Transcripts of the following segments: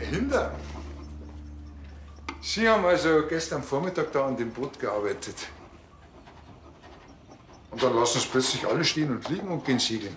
behindern? Sie haben also gestern Vormittag da an dem Boot gearbeitet. Und dann lassen Sie plötzlich alle stehen und liegen und gehen segeln.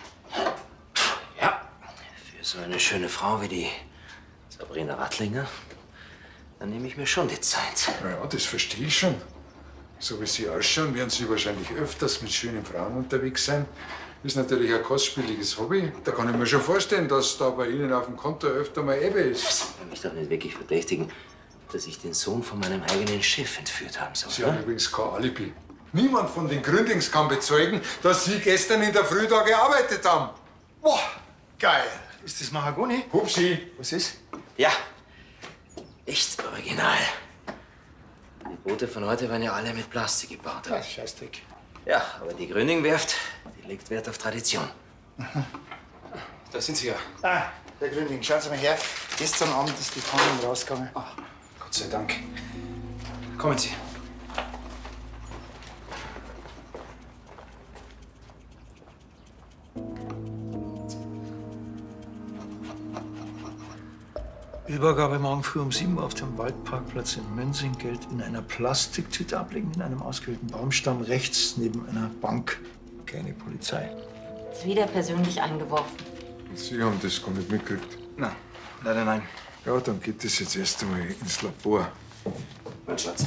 Ja, für so eine schöne Frau wie die Sabrina Rattlinger, dann nehme ich mir schon die Zeit. Na ja, das verstehe ich schon. So wie Sie ausschauen, werden Sie wahrscheinlich öfters mit schönen Frauen unterwegs sein. Ist natürlich ein kostspieliges Hobby. Da kann ich mir schon vorstellen, dass da bei Ihnen auf dem Konto öfter mal Ebbe ist. Sie wollen mich doch nicht wirklich verdächtigen, dass ich den Sohn von meinem eigenen Schiff entführt haben soll. Sie haben übrigens kein Alibi. Niemand von den Gründings kann bezeugen, dass Sie gestern in der Früh da gearbeitet haben. Boah, geil. Ist das Mahagoni? Hupsi. Was ist? Ja, echt original. Die Boote von heute werden ja alle mit Plastik gebaut. Ja, Scheißdreck. Ja, aber die Gründing-Werft, die legt Wert auf Tradition. Da sind Sie ja. Ah, der Gründing, schauen Sie mal her. Gestern Abend ist die Fahndung rausgegangen. Ach, Gott sei Dank. Kommen Sie. Übergabe morgen früh um 7 Uhr auf dem Waldparkplatz in Münzing. Geld in einer Plastiktüte ablegen, in einem ausgewählten Baumstamm rechts neben einer Bank. Keine Polizei. Ist wieder persönlich eingeworfen. Sie haben das gar nicht mitgekriegt. Nein, leider nein. Ja, dann geht das jetzt erst einmal ins Labor. Mein Schatz.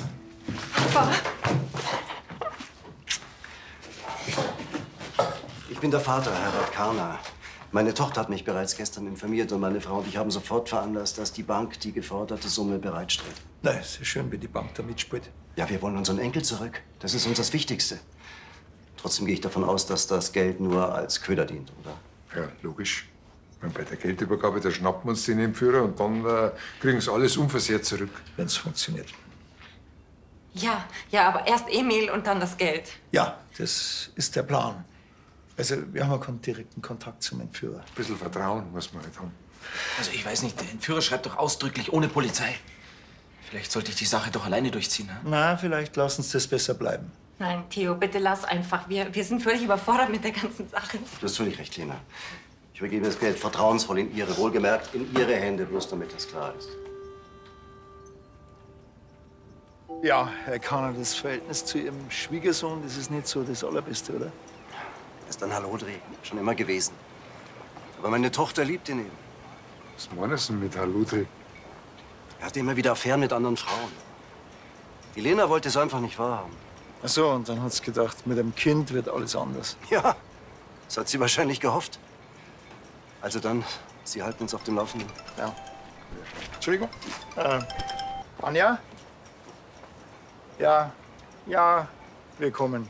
Ich bin der Vater, Herbert Karner. Meine Tochter hat mich bereits gestern informiert und meine Frau und ich haben sofort veranlasst, dass die Bank die geforderte Summe bereitstellt. Na, ist ja schön, wenn die Bank da mitspielt. Ja, wir wollen unseren Enkel zurück. Das ist uns das Wichtigste. Trotzdem gehe ich davon aus, dass das Geld nur als Köder dient, oder? Ja, logisch. Und bei der Geldübergabe, da schnappen wir uns den Entführer und dann kriegen sie alles unversehrt zurück. Wenn es funktioniert. Ja, aber erst Emil und dann das Geld. Ja, das ist der Plan. Also, wir haben ja keinen direkten Kontakt zum Entführer. Ein bisschen Vertrauen muss man halt haben. Also ich weiß nicht, der Entführer schreibt doch ausdrücklich ohne Polizei. Vielleicht sollte ich die Sache doch alleine durchziehen, ne? Na, vielleicht lassen Sie das besser bleiben. Nein, Theo, bitte lass einfach. Wir sind völlig überfordert mit der ganzen Sache. Du hast völlig recht, Lena. Ich übergebe das Geld vertrauensvoll in Ihre, wohlgemerkt in Ihre Hände, bloß damit das klar ist. Ja, Herr Kahner, das Verhältnis zu Ihrem Schwiegersohn, das ist nicht so das Allerbeste, oder? Er ist ein Hallodri, schon immer gewesen. Aber meine Tochter liebt ihn eben. Was meinen Sie mit Haludri? Er hatte immer wieder Affären mit anderen Frauen. Die Lena wollte es einfach nicht wahrhaben. Ach so, und dann hat sie gedacht, mit dem Kind wird alles anders. Ja, das hat sie wahrscheinlich gehofft. Also dann, Sie halten uns auf dem Laufenden. Ja. Entschuldigung? Anja? Ja, wir kommen.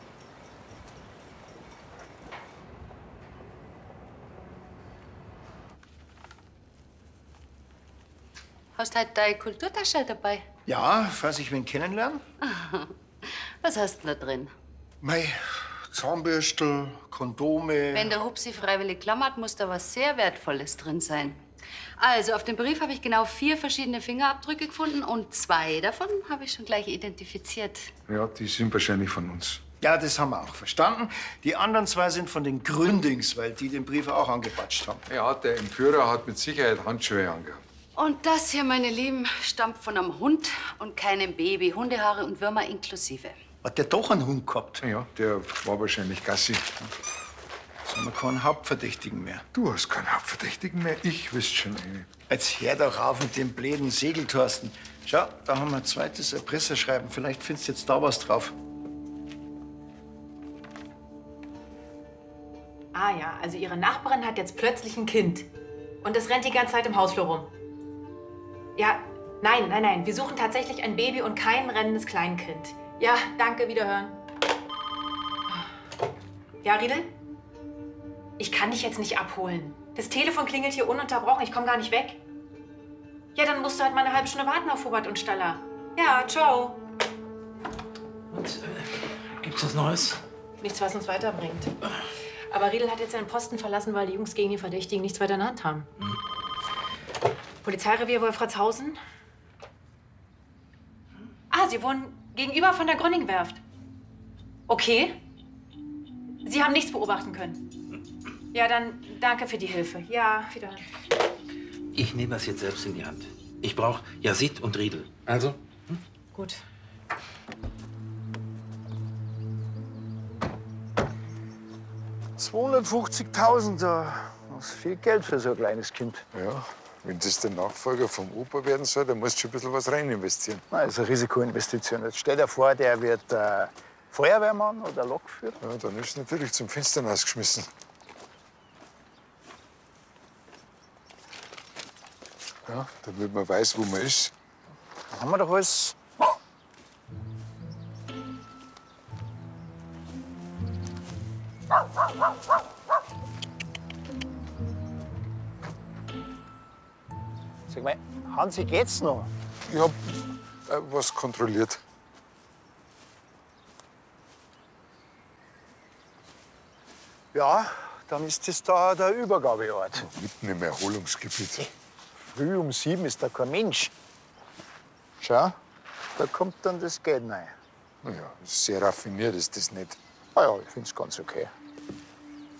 Hast halt deine Kulturtasche dabei? Ja, falls ich wen kennenlernen? Was hast du da drin? Mei, Zahnbürstel, Kondome. Wenn der Hupsi freiwillig klammert, muss da was sehr Wertvolles drin sein. Also, auf dem Brief habe ich genau 4 verschiedene Fingerabdrücke gefunden und 2 davon habe ich schon gleich identifiziert. Ja, die sind wahrscheinlich von uns. Ja, das haben wir auch verstanden. Die anderen 2 sind von den Gründings, weil die den Brief auch angepatscht haben. Ja, der Entführer hat mit Sicherheit Handschuhe angehabt. Und das hier, meine Lieben, stammt von einem Hund und keinem Baby. Hundehaare und Würmer inklusive. Hat der doch einen Hund gehabt? Ja, der war wahrscheinlich Gassi. Jetzt haben wir keinen Hauptverdächtigen mehr. Du hast keinen Hauptverdächtigen mehr, ich wüsste schon einen. Jetzt hör doch auf mit dem bläden Segeltorsten. Schau, da haben wir ein zweites Erpresserschreiben. Vielleicht findest du jetzt da was drauf. Ah ja, also Ihre Nachbarin hat jetzt plötzlich ein Kind. Und es rennt die ganze Zeit im Hausflur rum. Ja, nein. Wir suchen tatsächlich ein Baby und kein rennendes Kleinkind. Ja, danke, wiederhören. Ja, Riedel? Ich kann dich jetzt nicht abholen. Das Telefon klingelt hier ununterbrochen. Ich komme gar nicht weg. Ja, dann musst du halt mal eine halbe Stunde warten auf Hubert und Staller. Ja, ciao. Und, gibt's was Neues? Nichts, was uns weiterbringt. Aber Riedel hat jetzt seinen Posten verlassen, weil die Jungs gegen die Verdächtigen nichts weiter in der Hand haben. Polizeirevier Wolfratshausen. Ah, Sie wohnen gegenüber von der Gründing-Werft. Okay. Sie haben nichts beobachten können. Ja, dann danke für die Hilfe. Ja, wiederhören. Ich nehme das jetzt selbst in die Hand. Ich brauche Yazid und Riedel. Also? Gut. $250.000, das ist viel Geld für so ein kleines Kind. Ja, wenn das der Nachfolger vom Opa werden soll, dann musst du schon ein bisschen was rein investieren. Das ist eine Risikoinvestition. Jetzt stell dir vor, der wird Feuerwehrmann oder Lokführer. Ja, dann ist natürlich zum Fenster rausgeschmissen. Ja, damit man weiß, wo man ist. Dann haben wir doch alles. Sag mal, Hansi, geht's noch? Ich hab was kontrolliert. Ja, dann ist das da der Übergabeort. Mitten im Erholungsgebiet. Früh um 7 ist da kein Mensch. Schau, da kommt dann das Geld rein. Naja, sehr raffiniert ist das nicht. Ah ja, ich find's ganz okay.